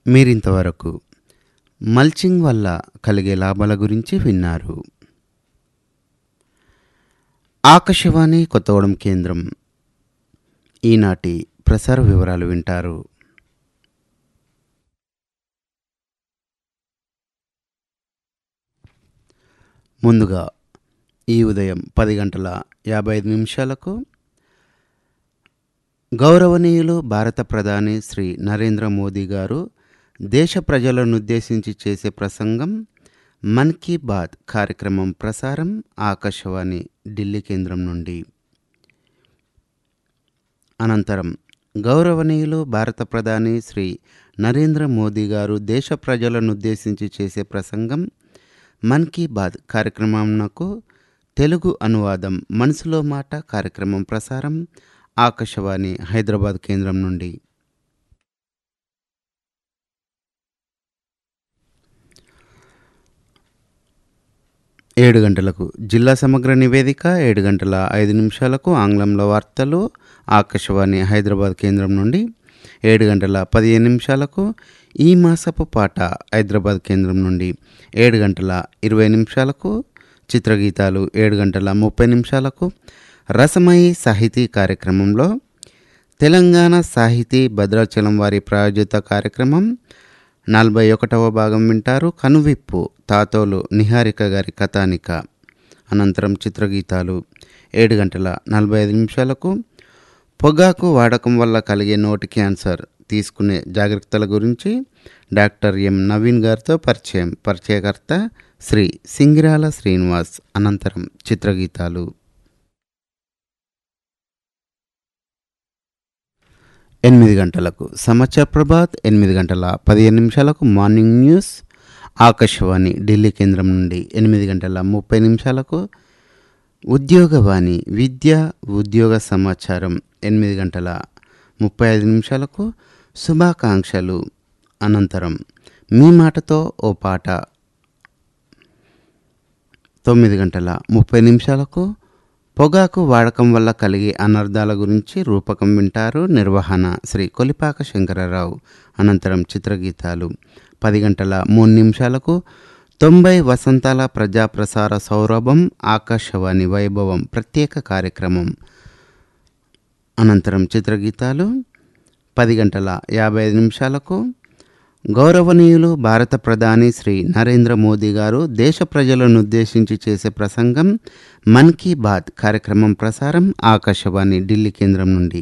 మీరింతవరకు మల్చింగ్ వల్ల కలిగే లాభాల గురించి విన్నారు. ఆకాశవాణి కొత్తగూడెం కేంద్రం ఈనాటి ప్రసార వివరాలు వింటారు. ముందుగా ఈ ఉదయం 10:55 గౌరవనీయులు భారత ప్రధాని శ్రీ నరేంద్ర మోదీ గారు దేశ ప్రజలనుద్దేశించి చేసే ప్రసంగం మన్ కీ బాత్ కార్యక్రమం ప్రసారం ఆకాశవాణి ఢిల్లీ కేంద్రం నుండి. అనంతరం గౌరవనీయులు భారత ప్రధాని శ్రీ నరేంద్ర మోదీ గారు దేశ ప్రజలనుద్దేశించి చేసే ప్రసంగం మన్ కీ బాత్ కార్యక్రమంకు తెలుగు అనువాదం మనసులో మాట కార్యక్రమం ప్రసారం ఆకాశవాణి హైదరాబాద్ కేంద్రం నుండి. ఏడు గంటలకు జిల్లా సమగ్ర నివేదిక, 7:05 ఆంగ్లంలో వార్తలు ఆకాశవాణి హైదరాబాద్ కేంద్రం నుండి. 7:15 ఈ మాసపు పాట హైదరాబాద్ కేంద్రం నుండి. 7:20 చిత్రగీతాలు. 7:30 రసమయి సాహితీ కార్యక్రమంలో తెలంగాణ సాహితీ భద్రాచలం వారి ప్రాయోజిత కార్యక్రమం 41వ భాగం వింటారు. కనువిప్పు తాతోలు నిహారిక గారి కథానిక. అనంతరం చిత్రగీతాలు. 7:45 పొగాకు వాడకం వల్ల కలిగే నోటి క్యాన్సర్ తీసుకునే జాగ్రత్తల గురించి డాక్టర్ ఎం నవీన్ గారితో పరిచయకర్త శ్రీ సింగిరాల శ్రీనివాస్. అనంతరం చిత్రగీతాలు. 8 గంటలకు సమాచార్ ప్రభాత్. 8:15 మార్నింగ్ న్యూస్ ఆకాశవాణి ఢిల్లీ కేంద్రం నుండి. 8:30 ఉద్యోగవాణి విద్య ఉద్యోగ సమాచారం. 8:35 శుభాకాంక్షలు. అనంతరం మీ మాటతో ఓ పాట. 9:30 పొగాకు వాడకం వల్ల కలిగే అనర్థాల గురించి రూపకం వింటారు. నిర్వహణ శ్రీ కొలిపాక శంకరరావు. అనంతరం చిత్రగీతాలు. 10:03 90 వసంతాల ప్రజాప్రసార సౌరభం ఆకాశవాణి వైభవం ప్రత్యేక కార్యక్రమం. అనంతరం చిత్రగీతాలు. 10:55 గౌరవనీయులు భారత ప్రధాని శ్రీ నరేంద్ర మోదీ గారు దేశ ప్రజలను ఉద్దేశించి చేసే ప్రసంగం మన్ కీ బాత్ కార్యక్రమం ప్రసారం ఆకాశవాణి ఢిల్లీ కేంద్రం నుండి.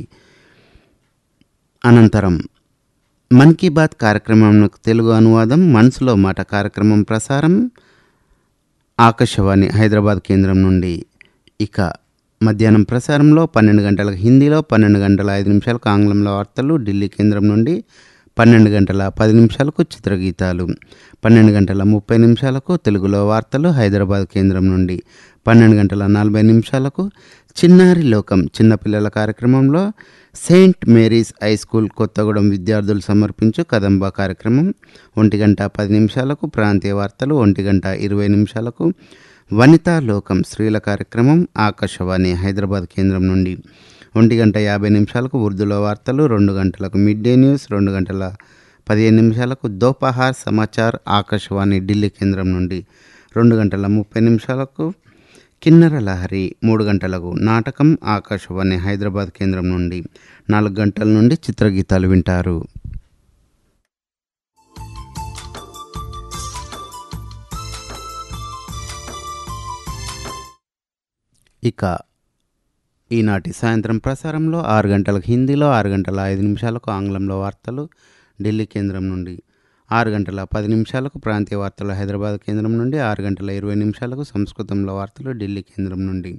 అనంతరం మన్ కీ బాత్ కార్యక్రమంకు తెలుగు అనువాదం మనసులో మాట కార్యక్రమం ప్రసారం ఆకాశవాణి హైదరాబాద్ కేంద్రం నుండి. ఇక మధ్యాహ్నం ప్రసారంలో 12 గంటలకు హిందీలో, 12:05 ఆంగ్లంలో వార్తలు ఢిల్లీ కేంద్రం నుండి. 12:10 చిత్రగీతాలు. 12:30 తెలుగులో వార్తలు హైదరాబాద్ కేంద్రం నుండి. 12:40 చిన్నారి లోకం చిన్నపిల్లల కార్యక్రమంలో Saint Mary's high school Kothagudem విద్యార్థులు సమర్పించు కదంబ కార్యక్రమం. 1:10 ప్రాంతీయ వార్తలు. 1:20 వనితా లోకం స్త్రీల కార్యక్రమం ఆకాశవాణి హైదరాబాద్ కేంద్రం నుండి. 1:50 ఉర్దూలో వార్తలు. 2 గంటలకు mid day news. 2:15 దోపహార్ Samachar Akashvani Delhi కేంద్రం నుండి. 2:30 కిన్నెర లహరి. 3 గంటలకు నాటకం ఆకాశవాణి హైదరాబాద్ కేంద్రం నుండి. 4 గంటల నుండి చిత్రగీతాలు వింటారు. ఇక ఈనాటి సాయంత్రం ప్రసారంలో 6 గంటలకు హిందీలో, 6:05 ఆంగ్లంలో వార్తలు ఢిల్లీ కేంద్రం నుండి. 6:10 ప్రాంతీయ వార్తలు హైదరాబాద్ కేంద్రం నుండి. 6:20 సంస్కృతంలో వార్తలు ఢిల్లీ కేంద్రం నుండి.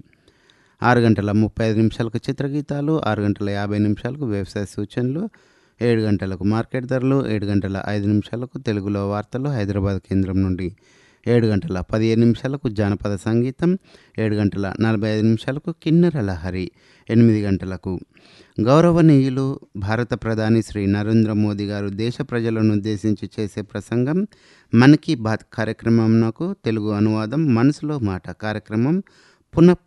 6:35 చిత్రగీతాలు. 6:50 వ్యవసాయ సూచనలు. 7 గంటలకు మార్కెట్ ధరలు. 7:05 తెలుగులో వార్తలు హైదరాబాద్ కేంద్రం నుండి. 7:15 జానపద సంగీతం. 7:45 కిన్నెర లహరి. 8 గంటలకు గౌరవనీయులు భారత ప్రధాని శ్రీ నరేంద్ర మోదీ గారు దేశ ప్రజలను ఉద్దేశించి చేసే ప్రసంగం మన్ కీ బాత్ కార్యక్రమంకు తెలుగు అనువాదం మనసులో మాట కార్యక్రమం పునః